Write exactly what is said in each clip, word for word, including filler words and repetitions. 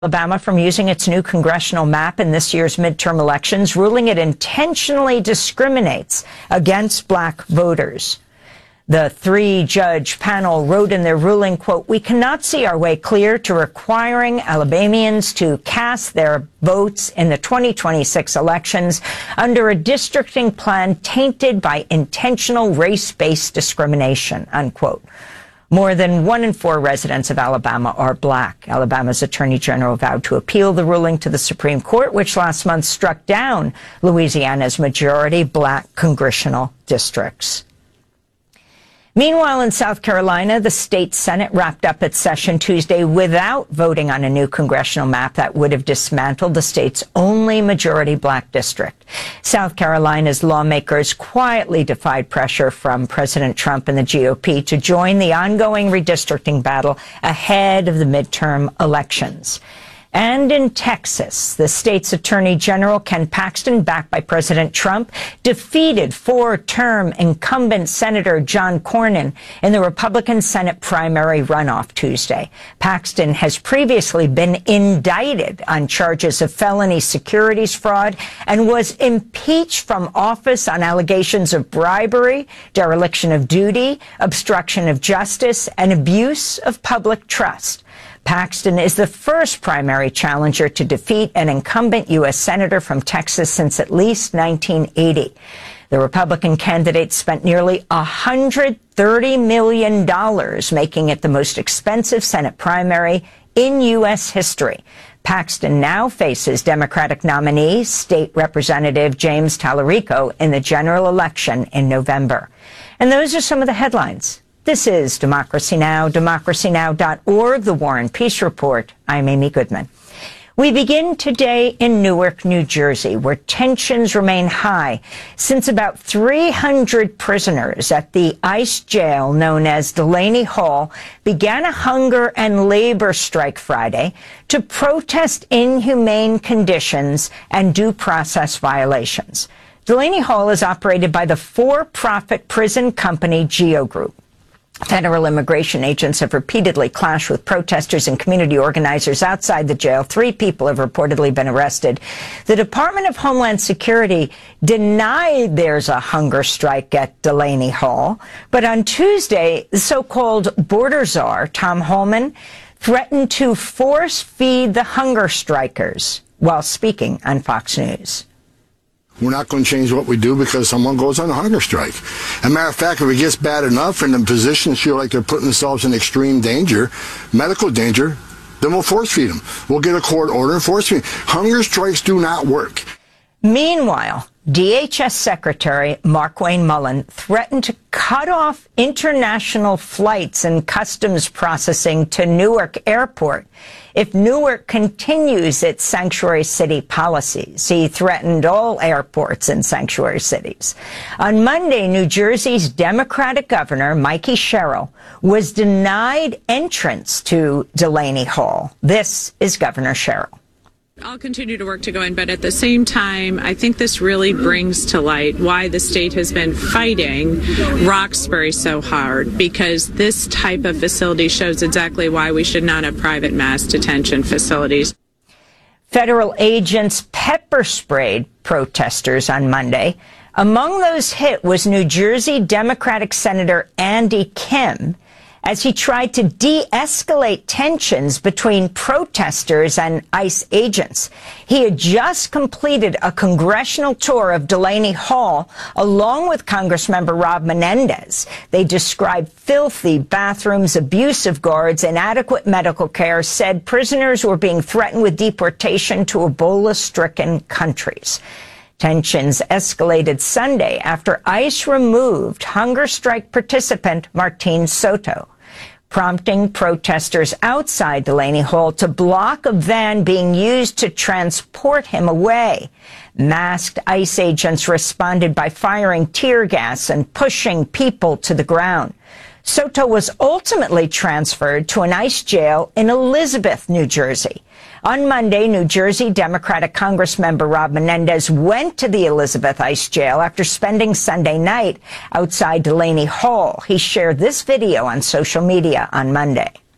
Alabama from using its new congressional map in this year's midterm elections, ruling it intentionally discriminates against black voters. The three-judge panel wrote in their ruling, quote, "We cannot see our way clear to requiring Alabamians to cast their votes in the twenty twenty-six elections under a districting plan tainted by intentional race-based discrimination," unquote. More than one in four residents of Alabama are black. Alabama's Attorney General vowed to appeal the ruling to the Supreme Court, which last month struck down Louisiana's majority black congressional districts. Meanwhile, in South Carolina, the state Senate wrapped up its session Tuesday without voting on a new congressional map that would have dismantled the state's only majority black district. South Carolina's lawmakers quietly defied pressure from President Trump and the G O P to join the ongoing redistricting battle ahead of the midterm elections. And in Texas, the state's Attorney General Ken Paxton, backed by President Trump, defeated four-term incumbent Senator John Cornyn in the Republican Senate primary runoff Tuesday. Paxton has previously been indicted on charges of felony securities fraud and was impeached from office on allegations of bribery, dereliction of duty, obstruction of justice, and abuse of public trust. Paxton is the first primary challenger to defeat an incumbent U S senator from Texas since at least nineteen eighty. The Republican candidate spent nearly one hundred thirty million dollars, making it the most expensive Senate primary in U S history. Paxton now faces Democratic nominee, State Representative James Tallarico, in the general election in November. And those are some of the headlines. This is Democracy Now!, democracy now dot org, The War and Peace Report. I'm Amy Goodman. We begin today in Newark, New Jersey, where tensions remain high since about three hundred prisoners at the ICE jail known as Delaney Hall began a hunger and labor strike Friday to protest inhumane conditions and due process violations. Delaney Hall is operated by the for-profit prison company Geo Group. Federal immigration agents have repeatedly clashed with protesters and community organizers outside the jail. Three people have reportedly been arrested. The Department of Homeland Security denied there's a hunger strike at Delaney Hall. But on Tuesday, the so-called border czar, Tom Homan, threatened to force feed the hunger strikers while speaking on Fox News. We're not going to change what we do because someone goes on a hunger strike. As a matter of fact, if it gets bad enough and the physicians feel like they're putting themselves in extreme danger, medical danger, then we'll force feed them. We'll get a court order and force feed them. Hunger strikes do not work. Meanwhile, D H S Secretary Markwayne Mullin threatened to cut off international flights and customs processing to Newark Airport if Newark continues its sanctuary city policies. He threatened all airports in sanctuary cities. On Monday, New Jersey's Democratic governor, Mikey Sherrill, was denied entrance to Delaney Hall. This is Governor Sherrill. I'll continue to work to go in, but at the same time, I think this really brings to light why the state has been fighting Roxbury so hard, because this type of facility shows exactly why we should not have private mass detention facilities. Federal agents pepper sprayed protesters on Monday. Among those hit was New Jersey Democratic Senator Andy Kim, as he tried to de-escalate tensions between protesters and ICE agents. He had just completed a congressional tour of Delaney Hall along with Congressmember Rob Menendez. They described filthy bathrooms, abusive guards, inadequate medical care, said prisoners were being threatened with deportation to Ebola-stricken countries. Tensions escalated Sunday after ICE removed hunger strike participant Martín Soto, prompting protesters outside Delaney Hall to block a van being used to transport him away. Masked ICE agents responded by firing tear gas and pushing people to the ground. Soto was ultimately transferred to an ICE jail in Elizabeth, New Jersey. On Monday, New Jersey Democratic Congressmember Rob Menendez went to the Elizabeth ICE jail after spending Sunday night outside Delaney Hall. He shared this video on social media on Monday.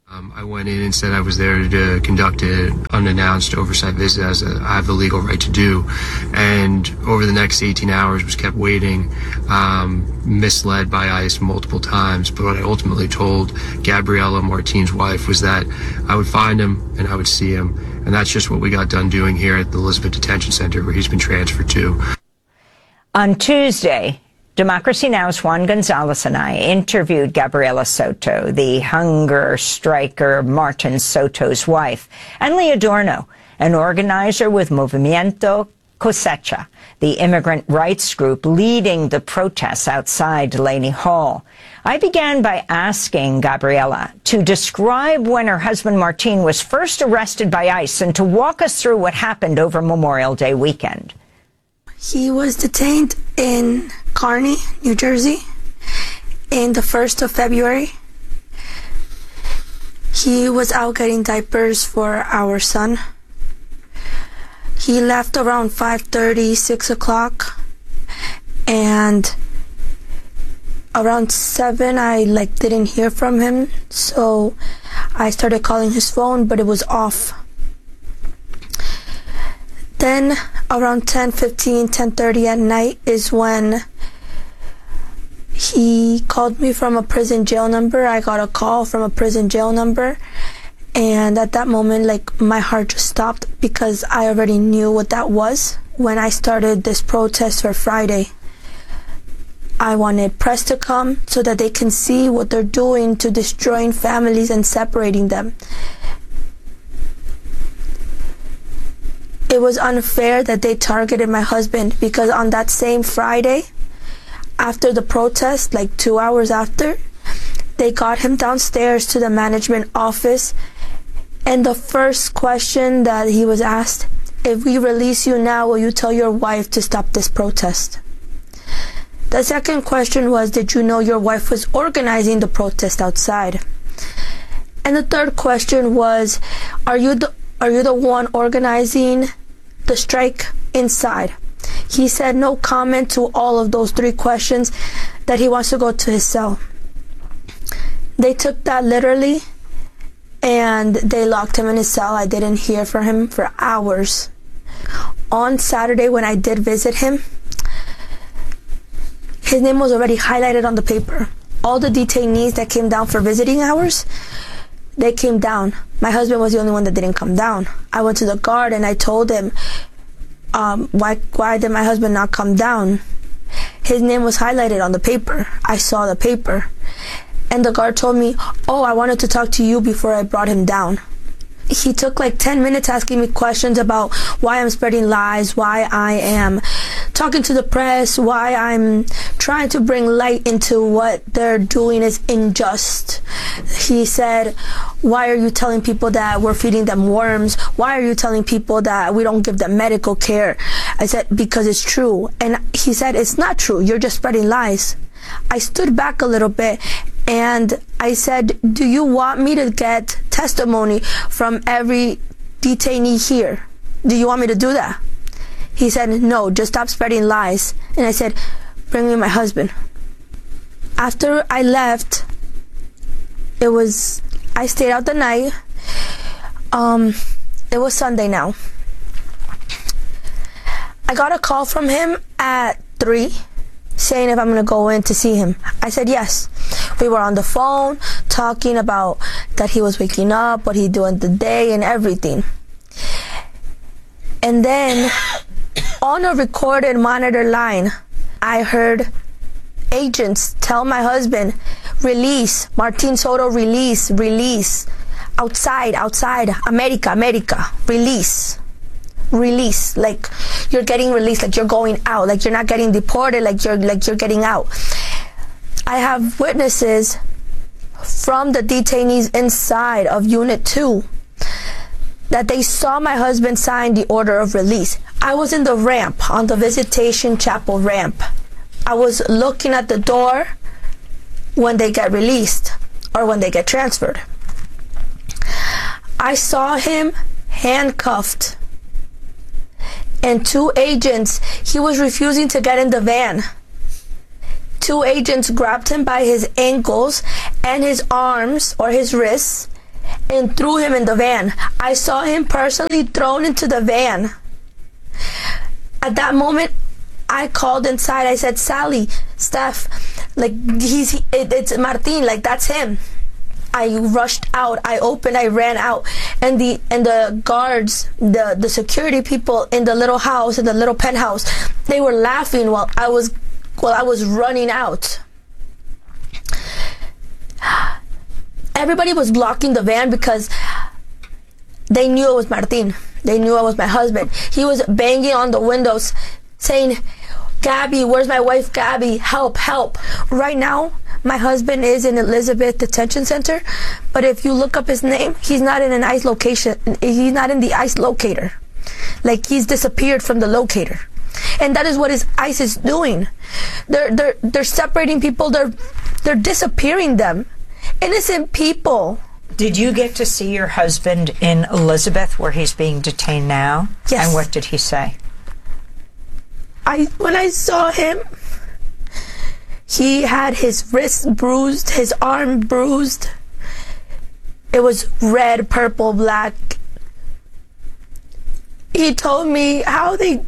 Um, I went in and said I was there to conduct an unannounced oversight visit, as a, I have the legal right to do. And over the next eighteen hours was kept waiting, um, misled by ICE multiple times. But what I ultimately told Gabriela, Martin's wife, was that I would find him and I would see him. And that's just what we got done doing here at the Elizabeth Detention Center, where he's been transferred to. On Tuesday, Democracy Now!'s Juan Gonzalez and I interviewed Gabriela Soto, the hunger striker Martin Soto's wife, and Lee Adorno, an organizer with Movimiento Cosecha, the immigrant rights group leading the protests outside Delaney Hall. I began by asking Gabriela to describe when her husband Martin was first arrested by ICE and to walk us through what happened over Memorial Day weekend. He was detained in Kearny, New Jersey, in the first of February. He was out getting diapers for our son. He left around five thirty, six o'clock, and around seven I like didn't hear from him, so I started calling his phone, but it was off. Then around ten fifteen, ten thirty at night is when he called me from a prison jail number. I got a call from a prison jail number, and at that moment, like, my heart just stopped, because I already knew what that was when I started this protest for Friday. I wanted press to come so that they can see what they're doing to destroying families and separating them. It was unfair that they targeted my husband, because on that same Friday, after the protest, like two hours after, they got him downstairs to the management office, and the first question that he was asked, if we release you now, will you tell your wife to stop this protest? The second question was, did you know your wife was organizing the protest outside? And the third question was, are you the Are you the one organizing the strike inside? He said no comment to all of those three questions, that he wants to go to his cell. They took that literally, and they locked him in his cell. I didn't hear from him for hours. On Saturday, when I did visit him, his name was already highlighted on the paper. All the detainees that came down for visiting hours, they came down. My husband was the only one that didn't come down. I went to the guard and I told him, um, why, why did my husband not come down? His name was highlighted on the paper. I saw the paper. And the guard told me, oh, I wanted to talk to you before I brought him down. He took like ten minutes asking me questions about why I'm spreading lies, why I am talking to the press, why I'm trying to bring light into what they're doing is unjust. He said, why are you telling people that we're feeding them worms? Why are you telling people that we don't give them medical care? I said, because it's true. And he said, it's not true. You're just spreading lies. I stood back a little bit and I said, do you want me to get testimony from every detainee here? Do you want me to do that? He said, no, just stop spreading lies. And I said, bring me my husband. After I left, it was, I stayed out the night. Um, it was Sunday now. I got a call from him at three saying if I'm going to go in to see him. I said yes. We were on the phone talking about that he was waking up, what he'd do in the day and everything. And then on a recorded monitor line, I heard agents tell my husband, release, Martin Soto, release, release, outside, outside, America, America, release, release, like you're getting released, like you're going out, like you're not getting deported, like you're, like you're getting out. I have witnesses from the detainees inside of Unit two that they saw my husband sign the order of release. I was in the ramp, on the Visitation Chapel ramp. I was looking at the door when they get released or when they get transferred. I saw him handcuffed and two agents, he was refusing to get in the van. Two agents grabbed him by his ankles and his arms or his wrists and threw him in the van. I saw him personally thrown into the van. At that moment, I called inside. I said, Sally, Steph, like, he's, it, it's Martin, like, that's him. I rushed out. I opened, I ran out. And the, and the guards, the, the security people in the little house, in the little penthouse, they were laughing while I was, while I was running out. Everybody was blocking the van because they knew it was Martin. They knew I was my husband. He was banging on the windows saying, Gabby, where's my wife, Gabby? Help, help. Right now, my husband is in Elizabeth Detention Center, but if you look up his name, he's not in an ICE location. He's not in the ICE locator. Like, he's disappeared from the locator. And that is what his ICE is doing. They're, they're, they're separating people. They're, they're disappearing them. Innocent people. Did you get to see your husband in Elizabeth, where he's being detained now? Yes. And what did he say? I when I saw him, he had his wrist bruised, his arm bruised. It was red, purple, black. He told me how they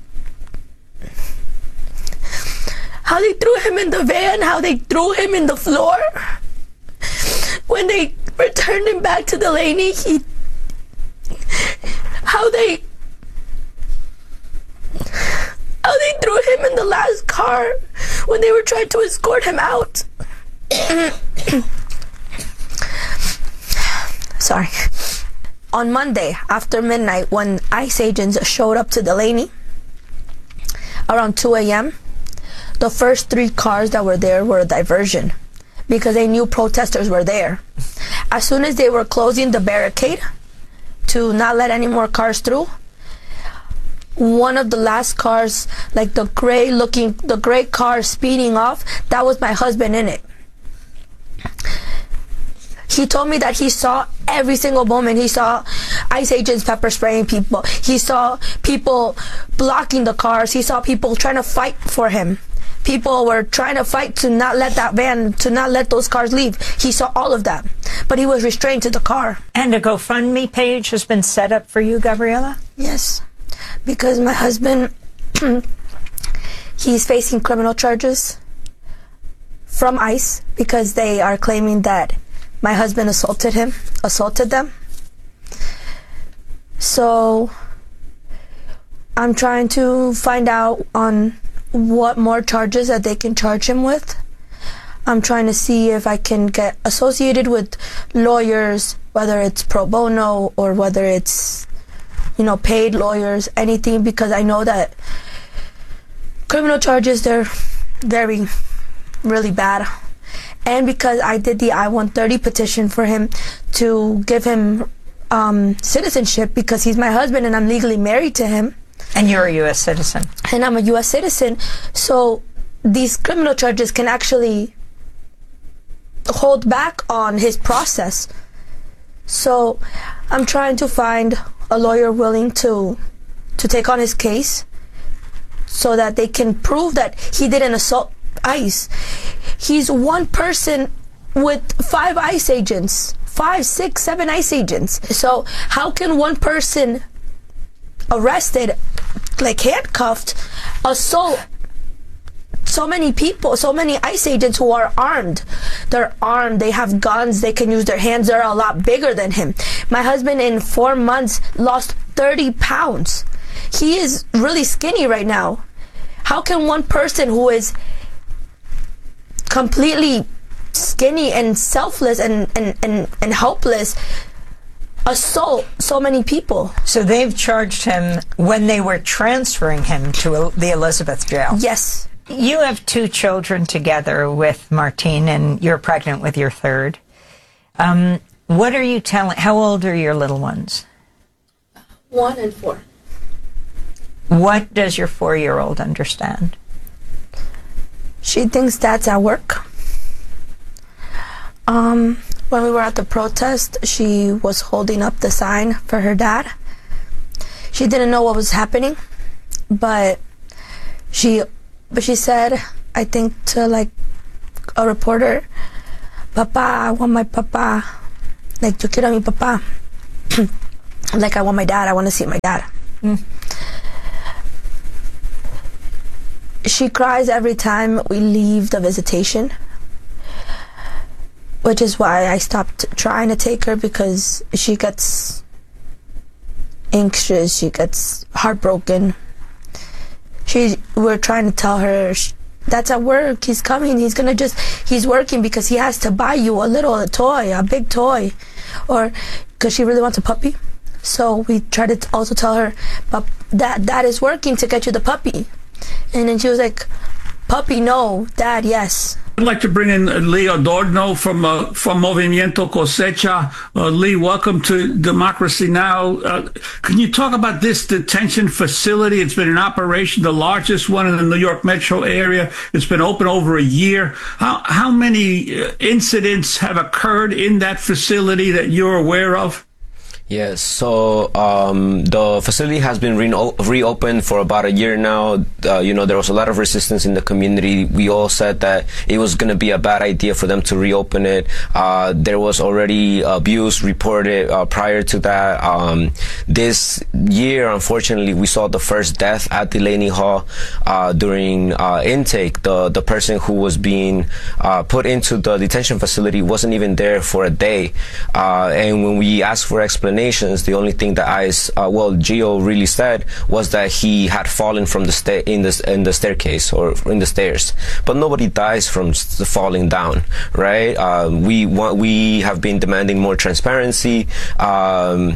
how they threw him in the van, how they threw him in the floor. When they returned him back to Delaney, he how they how they threw him in the last car when they were trying to escort him out. Sorry. On Monday, after midnight, when ICE agents showed up to Delaney around two a m, the first three cars that were there were a diversion because they knew protesters were there. As soon as they were closing the barricade to not let any more cars through, one of the last cars, like the gray looking, the gray car speeding off, that was my husband in it. He told me that he saw every single moment. He saw ICE agents pepper spraying people. He saw people blocking the cars. He saw people trying to fight for him. People were trying to fight to not let that van, to not let those cars leave. He saw all of that, but he was restrained to the car. And a GoFundMe page has been set up for you, Gabriela? Yes, because my husband, he's facing criminal charges from ICE because they are claiming that my husband assaulted him, assaulted them. So I'm trying to find out on what more charges that they can charge him with. I'm trying to see if I can get associated with lawyers, whether it's pro bono or whether it's, you know, paid lawyers, anything, because I know that criminal charges, they're very, really bad. And because I did the I one thirty petition for him to give him um, citizenship because he's my husband and I'm legally married to him. And you're a U S citizen. And I'm a U S citizen. So these criminal charges can actually hold back on his process. So I'm trying to find a lawyer willing to to take on his case so that they can prove that he didn't assault ICE. He's one person with five ICE agents, five, six, seven ICE agents. So how can one person arrested, like handcuffed, assault so many people, so many ICE agents who are armed? They're armed, they have guns, they can use their hands, they're a lot bigger than him. My husband in four months lost thirty pounds. He is really skinny right now. How can one person who is completely skinny and selfless and, and, and, and helpless assault so many people? So they've charged him when they were transferring him to the Elizabeth jail. Yes. You have two children together with Martin, and you're pregnant with your third. Um, what are you telling, how old are your little ones? One and four. What does your four-year-old understand? She thinks dad's at work. Um, when we were at the protest, she was holding up the sign for her dad. She didn't know what was happening, but she, but she said, I think to like a reporter, "Papa, I want my papa." like, yo quiero a mi papá. Like, I want my dad. I want to see my dad. Mm. She cries every time we leave the visitation, which is why I stopped trying to take her, because she gets anxious, she gets heartbroken. She, we're trying to tell her, that's at work, he's coming, he's gonna just, he's working because he has to buy you a little a toy, a big toy, or because she really wants a puppy. So we try to also tell her, but that dad is working to get you the puppy. And then she was like, puppy, no, dad, yes. I'd like to bring in Lee Adorno from uh, from Movimiento Cosecha. Uh, Lee, welcome to Democracy Now! Uh, can you talk about this detention facility? It's been in operation, the largest one in the New York metro area. It's been open over a year. How, how many incidents have occurred in that facility that you're aware of? Yes, so um, the facility has been re- reopened for about a year now. Uh, you know, there was a lot of resistance in the community. We all said that it was going to be a bad idea for them to reopen it. Uh, there was already abuse reported uh, prior to that. Um, this year, unfortunately, we saw the first death at Delaney Hall uh, during uh, intake. The, the person who was being uh, put into the detention facility wasn't even there for a day. Uh, and when we asked for explanation, the only thing that I, uh, well, Gio really said was that he had fallen from the sta- in the in the staircase or in the stairs. But nobody dies from st- falling down, right? Uh, we want, we have been demanding more transparency. Um,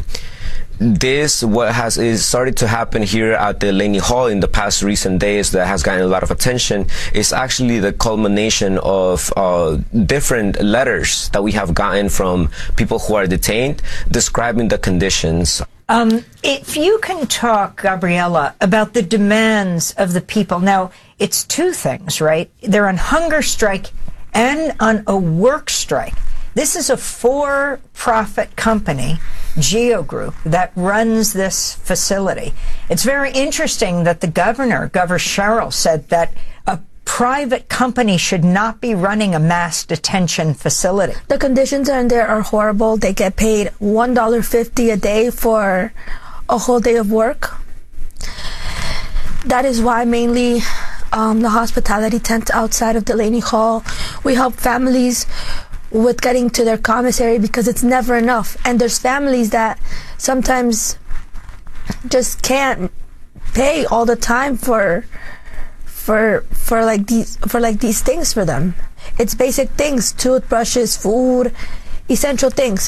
This, what has is started to happen here at the Delaney Hall in the past recent days that has gotten a lot of attention is actually the culmination of uh, different letters that we have gotten from people who are detained describing the conditions. Um, if you can talk, Gabriela, about the demands of the people. Now, it's two things, right? They're on hunger strike and on a work strike. This is a for-profit company, Geo Group, that runs this facility. It's very interesting that the governor, Governor Sherrill, said that a private company should not be running a mass detention facility. The conditions in there are horrible. They get paid one dollar fifty a day for a whole day of work. That is why mainly um, the hospitality tent outside of Delaney Hall, we help families with getting to their commissary, because it's never enough. And there's families that sometimes just can't pay all the time for for for like these for like these things for them. It's basic things, toothbrushes, food, essential things.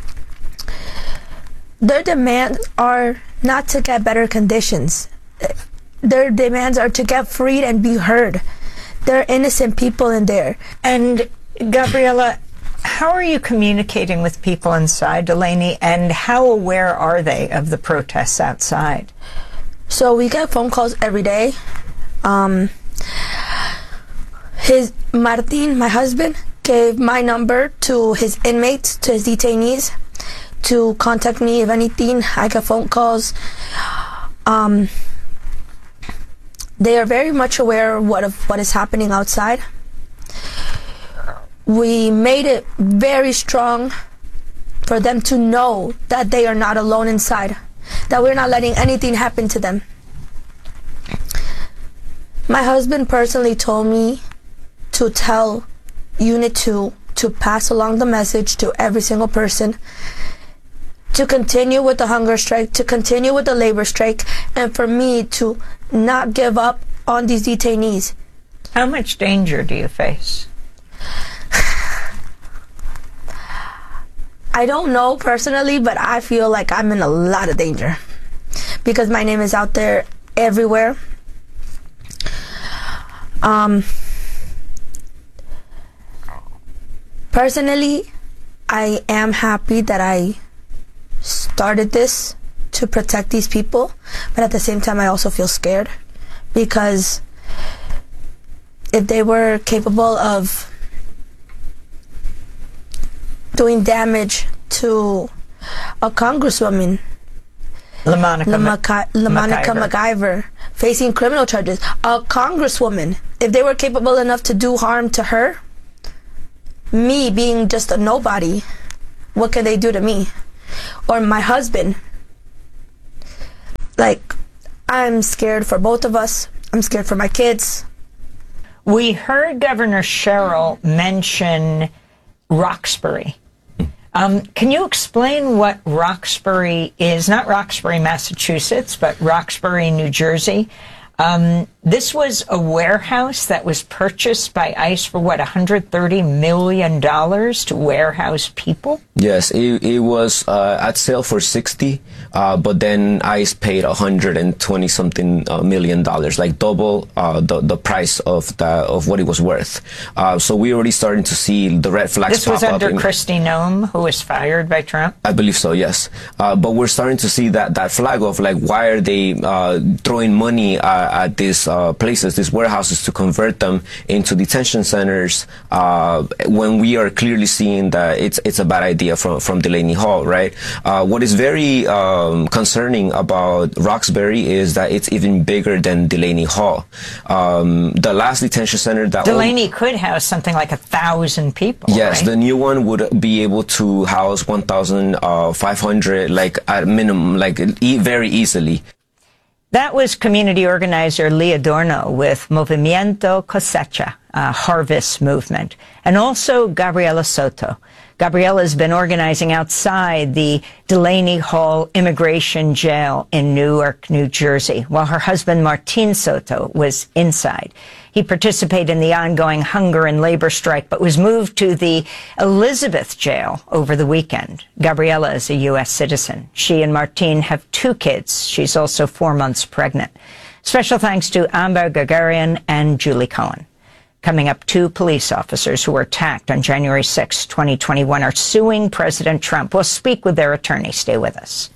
Their demands are not to get better conditions. Their demands are to get freed and be heard. There are innocent people in there. And Gabriela, how are you communicating with people inside Delaney, and how aware are they of the protests outside? So we get phone calls every day. Um, his Martin, my husband, gave my number to his inmates, to his detainees, to contact me if anything. I get phone calls. Um, they are very much aware of what, of what is happening outside. We made it very strong for them to know that they are not alone inside, that we're not letting anything happen to them. My husband personally told me to tell Unit two to pass along the message to every single person, to continue with the hunger strike, to continue with the labor strike, and for me to not give up on these detainees. How much danger do you face? I don't know personally, but I feel like I'm in a lot of danger because my name is out there everywhere. Um, personally, I am happy that I started this to protect these people, but at the same time, I also feel scared because if they were capable of doing damage to a congresswoman, LaMonica, LaMonica, LaMonica McIver. McIver, facing criminal charges, a congresswoman, if they were capable enough to do harm to her, me being just a nobody, what can they do to me? Or my husband. Like, I'm scared for both of us. I'm scared for my kids. We heard Governor Sherrill mention Roxbury. Um, can you explain what Roxbury is? Not Roxbury, Massachusetts, but Roxbury, New Jersey. Um, this was a warehouse that was purchased by ICE for, what, one hundred thirty million dollars to warehouse people? Yes, it, it was uh, at sale for sixty, uh, but then ICE paid one hundred twenty something uh, million dollars, like double uh, the the price of the of what it was worth. Uh, so we already starting to see the red flags. This was pop under up in, Kristi Noem, who was fired by Trump. I believe so, yes. Uh, but we're starting to see that that flag of like, why are they uh, throwing money uh, at these uh, places, these warehouses, to convert them into detention centers uh, when we are clearly seeing that it's it's a bad idea from from Delaney Hall, right? Uh, what is very um, concerning about Roxbury is that it's even bigger than Delaney Hall. Um, the last detention center that Delaney could house something like a thousand people. Yes, right? The new one would be able to house one thousand five hundred, like at minimum, like e very easily. That was community organizer Lee Adorno with Movimiento Cosecha, a harvest movement, and also Gabriela Soto. Gabriela has been organizing outside the Delaney Hall Immigration Jail in Newark, New Jersey, while her husband Martin Soto was inside. He participated in the ongoing hunger and labor strike, but was moved to the Elizabeth Jail over the weekend. Gabriela is a U S citizen. She and Martin have two kids. She's also four months pregnant. Special thanks to Amber Gagarian and Julie Cohen. Coming up, two police officers who were attacked on January sixth, twenty twenty-one are suing President Trump. We'll speak with their attorney. Stay with us.